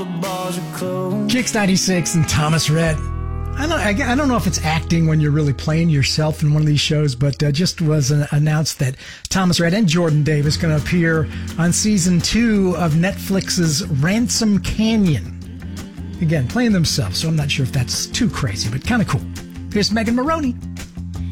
the bars are closed. Kicks 96 and Thomas Rhett. I don't know if it's acting when you're really playing yourself in one of these shows, but just was announced that Thomas Rhett and Jordan Davis going to appear on season 2 of Netflix's Ransom Canyon. Again, playing themselves, so I'm not sure if that's too crazy, but kind of cool. Here's Megan Maroney.